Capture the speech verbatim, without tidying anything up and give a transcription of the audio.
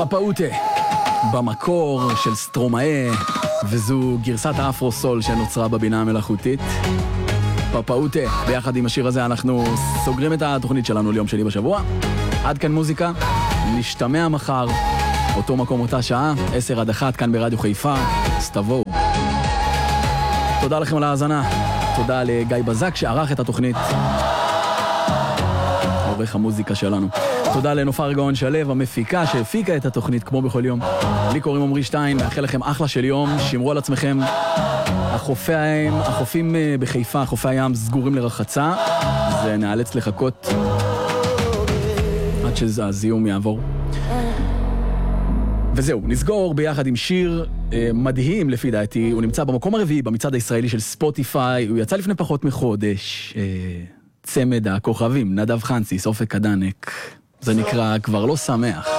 פאפאוטה, במקור של סטרומאה, וזו גרסת האפרו-סול שנוצרה בבינה המלאכותית. פאפאוטה, ביחד עם השיר הזה אנחנו סוגרים את התוכנית שלנו ליום שני בשבוע. עד כאן מוזיקה, נשתמע מחר, אותו מקום אותה שעה, עשר עד אחת, כאן ברדיו חיפה, סתבואו. תודה לכם על ההאזנה, תודה לגיא בזק שערך את התוכנית, עורך המוזיקה שלנו. תודה לנופר גאון שלב, המפיקה שהפיקה את התוכנית כמו בכל יום. לי קוראים עמרי שטיין, מאחל לכם אחלה של יום, שמרו על עצמכם. החופי הים, החופים בחיפה, חופי הים סגורים לרחצה, זה נאלץ לחכות עד שהזיהום יעבור. וזהו, נסגור ביחד עם שיר אה, מדהים לפי דעתי, הוא נמצא במקום הרביעי במצעד הישראלי של ספוטיפיי, הוא יצא לפני פחות מחודש, אה, צמד הכוכבים, נדב חנסיס, אופק הדנק, זה נקרא כבר לא שמח.